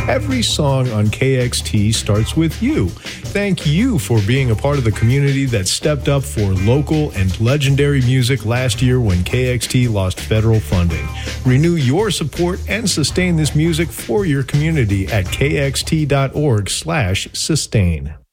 Every song on KXT starts with you. Thank you for being a part of the community that stepped up for local and legendary music last year when KXT lost federal funding. Renew your support and sustain this music for your community at kxt.org/sustain.